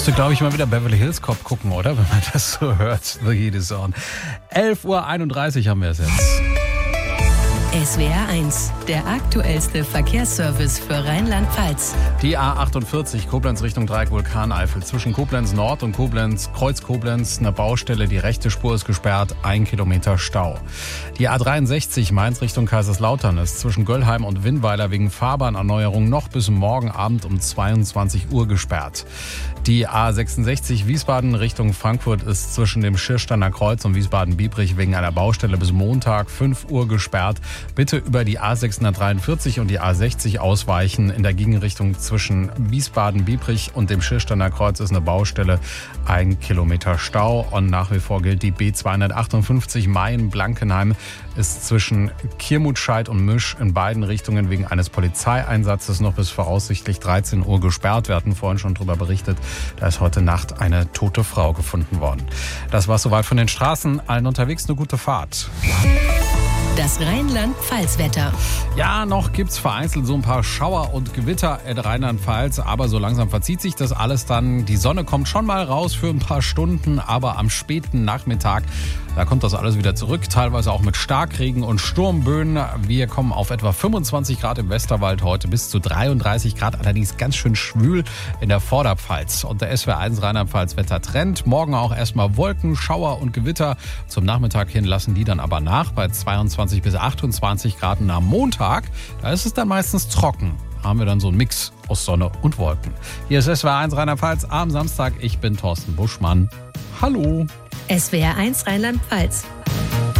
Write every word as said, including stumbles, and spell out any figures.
Müsste, glaube ich, mal wieder Beverly Hills Cop gucken, oder? Wenn man das so hört. The Heat is on. elf Uhr einunddreißig haben wir es jetzt. S W R eins, der aktuellste Verkehrsservice für Rheinland-Pfalz. Die A achtundvierzig, Koblenz Richtung Dreieck Vulkaneifel. Zwischen Koblenz Nord und Koblenz, Kreuz Koblenz, eine Baustelle. Die rechte Spur ist gesperrt, ein Kilometer Stau. Die A dreiundsechzig, Mainz Richtung Kaiserslautern, ist zwischen Göllheim und Winnweiler wegen Fahrbahnerneuerung noch bis morgen Abend um zweiundzwanzig Uhr gesperrt. Die A sechsundsechzig, Wiesbaden Richtung Frankfurt, ist zwischen dem Schirsteiner Kreuz und Wiesbaden-Biebrich wegen einer Baustelle bis Montag fünf Uhr gesperrt. Bitte über die A sechshundertdreiundvierzig und die A sechzig ausweichen. In der Gegenrichtung zwischen Wiesbaden-Biebrich und dem Schirsteiner Kreuz ist eine Baustelle, ein Kilometer Stau. Und nach wie vor gilt die B zweihundertachtundfünfzig Mayen-Blankenheim, ist zwischen Kirmutscheid und Misch in beiden Richtungen wegen eines Polizeieinsatzes noch bis voraussichtlich dreizehn Uhr gesperrt. Wir hatten vorhin schon darüber berichtet, da ist heute Nacht eine tote Frau gefunden worden. Das war soweit von den Straßen. Allen unterwegs eine gute Fahrt. Das Rheinland-Pfalz-Wetter. Ja, noch gibt's vereinzelt so ein paar Schauer und Gewitter in Rheinland-Pfalz, aber so langsam verzieht sich das alles dann. Die Sonne kommt schon mal raus für ein paar Stunden, aber am späten Nachmittag, da kommt das alles wieder zurück, teilweise auch mit Starkregen und Sturmböen. Wir kommen auf etwa fünfundzwanzig Grad im Westerwald heute, bis zu dreiunddreißig Grad, allerdings ganz schön schwül in der Vorderpfalz. Und der S W R eins Rheinland-Pfalz-Wetter-Trend. Morgen auch erstmal Wolken, Schauer und Gewitter. Zum Nachmittag hin lassen die dann aber nach bei zweiundzwanzig bis achtundzwanzig Grad. Und am Montag, da ist es dann meistens trocken. Haben wir dann so einen Mix aus Sonne und Wolken. Hier ist S W R eins Rheinland-Pfalz am Samstag. Ich bin Thorsten Buschmann. Hallo. S W R eins Rheinland-Pfalz.